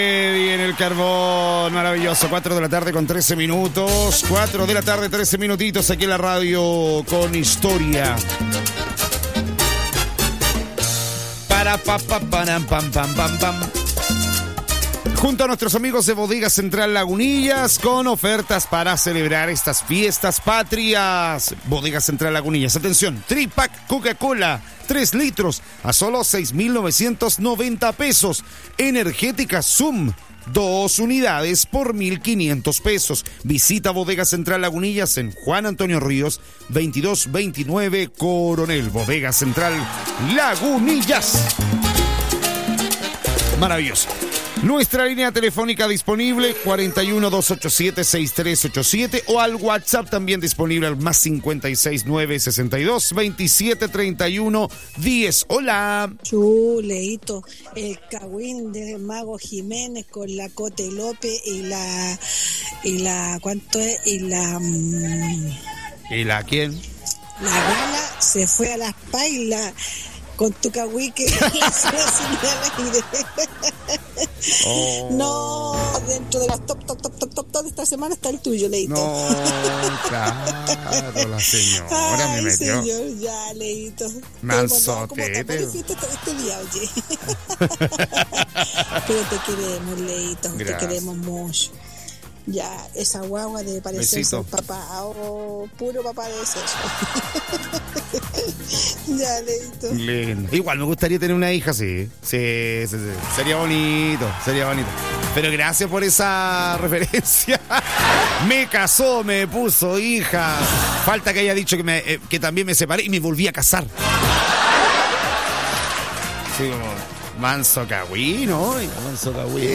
En el carbón, maravilloso, 4 de la tarde con 13 minutos, 4 de la tarde, 13 minutitos aquí en la radio con historia. Para pa pa pam pam pam pam pam. Junto a nuestros amigos de Bodega Central Lagunillas con ofertas para celebrar estas fiestas patrias. Bodega Central Lagunillas, atención, tripack Coca-Cola, 3 litros a solo 6,990 pesos. Energética Zoom, 2 unidades por 1,500 pesos. Visita Bodega Central Lagunillas en Juan Antonio Ríos, 2229 Coronel. Bodega Central Lagunillas. Maravilloso. Nuestra línea telefónica disponible 41-287-6387 o al WhatsApp también disponible al más 569-62-2731-10. Hola. Chuleito, el cagüín de Mago Jiménez con la Cote López y la ¿cuánto es? ¿Y la quién? La Gala se fue a las pailas. Con tu cagüí que oh. No, dentro de las top de esta semana está el tuyo, Leito. No, claro, la señora me metió. Señor, ya, Leito. Manzotete. Este día, oye. Pero te queremos, Leito. Gracias. Te queremos mucho. Ya, esa guagua debe parecer su papá. Oh, puro papá de eso. Ya, Leito. Lindo. Igual me gustaría tener una hija, sí. Sí. Sería bonito. Pero gracias por esa referencia. Me casó, me puso hija. Falta que haya dicho que también me separé y me volví a casar. Sí, como manso cagüín, ¿no? Manso cagüín.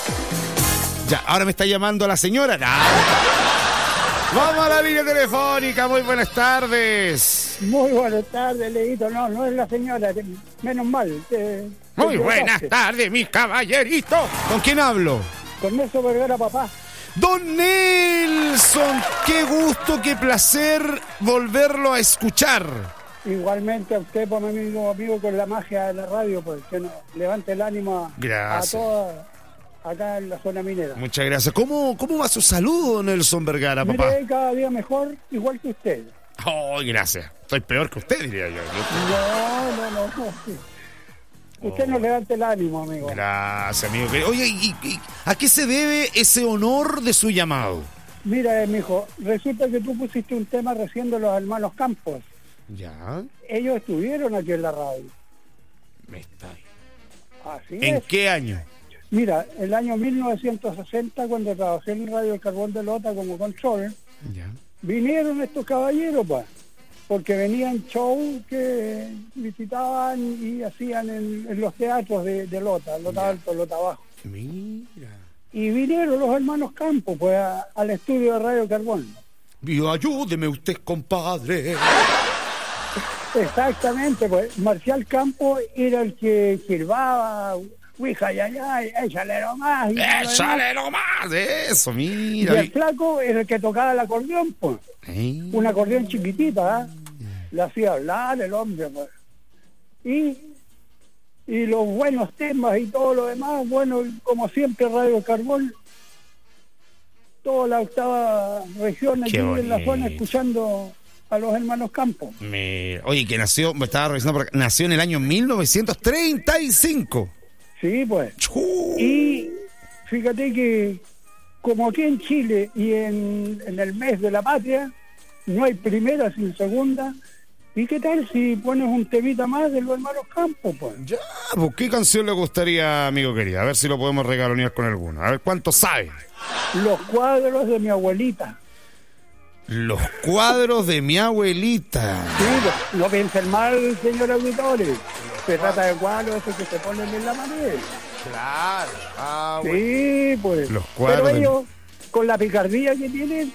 Ya, ahora me está llamando la señora. ¡No! Vamos a la línea telefónica. Muy buenas tardes. Muy buenas tardes, Leito. No es la señora. Menos mal. Muy buenas tardes, mi caballerito. ¿Con quién hablo? Con Nelson Vergara, papá. Don Nelson, qué gusto, qué placer volverlo a escuchar. Igualmente a usted, por mi amigo, con la magia de la radio, pues que nos levante el ánimo a todas acá en la zona minera. Muchas gracias. ¿Cómo va su salud, Nelson Vergara, papá? Mire, cada día mejor, igual que usted. Oh, gracias. Estoy peor que usted, diría yo. No. Sí. Usted nos levante el ánimo, amigo. Gracias, amigo. Oye, ¿y a qué se debe ese honor de su llamado? Mira, mijo, resulta que tú pusiste un tema recién de los hermanos Campos. Ya. Ellos estuvieron aquí en la radio. Me está ahí. Así ¿En es. qué año? Mira, el año 1960, cuando trabajé en Radio El Carbón de Lota como control, ya, vinieron estos caballeros, porque venían shows que visitaban y hacían en los teatros de Lota, Lota Alto, Lota Bajo. Mira. Y vinieron los hermanos Campos, al estudio de Radio Carbón. Ayúdeme usted, compadre. Exactamente, pues Marcial Campos era el que silbaba, Ouija, ya, échale nomás. Échale nomás, eso, mira. Y el flaco era el que tocaba el acordeón, pues. Un acordeón chiquitita, le hacía hablar el hombre, pues. Y los buenos temas y todo lo demás, bueno, como siempre Radio Carbón, toda la octava región aquí en la zona escuchando a los hermanos Campos. Oye, que nació, me estaba revisando, nació en el año 1935. Sí, pues. Y fíjate que como aquí en Chile y en el mes de la patria no hay primera sin segunda, ¿y qué tal si pones un temita más de los hermanos Campos, pues? Ya, pues ¿qué canción le gustaría, amigo querido? A ver si lo podemos regalonear con alguno. A ver cuánto sabe. Los cuadros de mi abuelita. Los cuadros de mi abuelita. Sí, no piensen mal, señor auditores. Se trata de cuadros esos que se ponen en la pared. Claro. Sí, pues. Los cuadros. Pero ellos, con la picardía que tienen,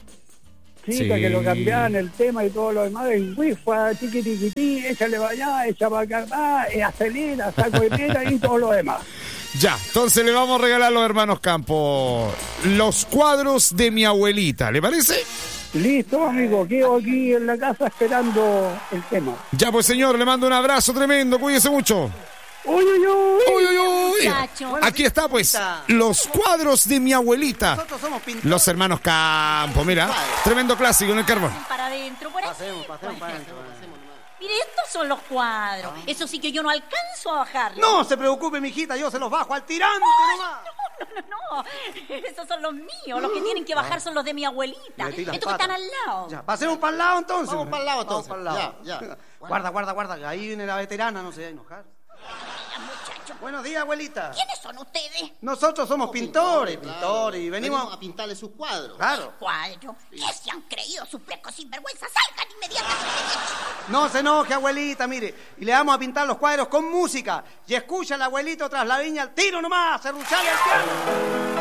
sí, que lo cambiaban el tema y todo lo demás, y fue tiqui, échale para allá, echa para acá, acelera, saco de piedra y todo lo demás. Ya, entonces le vamos a regalar a los hermanos Campos los cuadros de mi abuelita, ¿le parece? Listo, amigo, quedo aquí en la casa esperando el tema. Ya, pues señor, le mando un abrazo tremendo, cuídese mucho. ¡Uy, uy, uy! ¡Uy, uy, uy! Muchacho. Aquí está, pues, los cuadros de mi abuelita. Nosotros somos pintores. Los hermanos Campo, mira. Tremendo clásico en el carbón. Para adentro, por aquí. Pasemos para adentro. Mire, estos son los cuadros. Eso sí que yo no alcanzo a bajarlos. No se preocupe, mijita, yo se los bajo al tirante nomás. No. Esos son los míos. Los que tienen que bajar son los de mi abuelita. Metí las Estos que están patas. al lado. Ya, pasemos para el lado entonces. Vamos para el lado, entonces. Vamos para el lado. Ya. Guarda, ahí viene la veterana, no se va a enojar. Mira, muchacho. Buenos días, abuelita. ¿Quiénes son ustedes? Nosotros somos pintores, claro. y venimos... a pintarle sus cuadros. Claro. Cuadro. ¿Qué se han creído sus flecos sinvergüenza? ¡Salgan inmediatamente! No se enoje, abuelita, mire. Y le vamos a pintar los cuadros con música. Y escucha al abuelito tras la viña al tiro nomás, serruchale al piano.